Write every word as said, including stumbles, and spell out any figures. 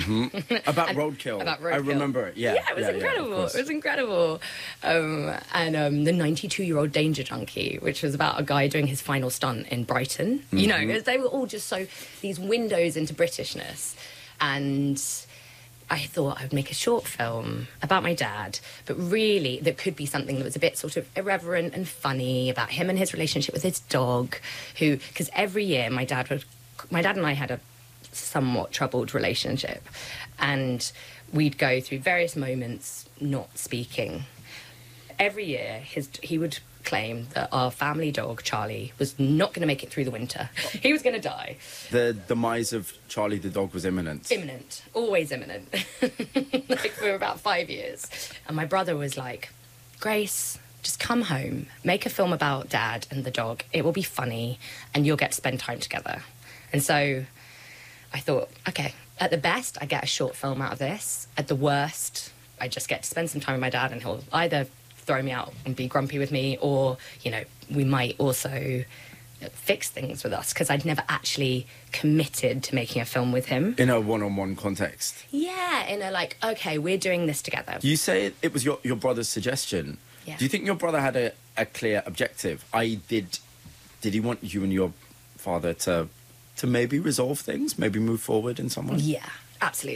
Mm-hmm. About Roadkill. About Roadkill. I remember it, yeah. Yeah, it was yeah, incredible. Yeah, it was incredible. Um, and um, The ninety-two-Year-Old Danger Junkie, which was about a guy doing his final stunt in Brighton. Mm-hmm. You know, they were all just so, these windows into Britishness. And I thought I would make a short film about my dad, but really that could be something that was a bit sort of irreverent and funny about him and his relationship with his dog, who, because every year my dad would, my dad and I had a somewhat troubled relationship, and we'd go through various moments not speaking. Every year, his he would claim that our family dog, Charlie, was not going to make it through the winter. He was going to die. The demise of Charlie the dog was imminent. Imminent. Always imminent. Like, for about five years. And my brother was like, Grace, just come home, make a film about Dad and the dog. It will be funny, and you'll get to spend time together. And so I thought, OK, at the best, I get a short film out of this. At the worst, I just get to spend some time with my dad, and he'll either throw me out and be grumpy with me, or, you know, we might also fix things with us, because I'd never actually committed to making a film with him. In a one-on-one context? Yeah, in a, like, OK, we're doing this together. You say it, it was your, your brother's suggestion. Yeah. Do you think your brother had a, a clear objective? I did. Did he want you and your father to, to maybe resolve things, maybe move forward in some way? Yeah, absolutely.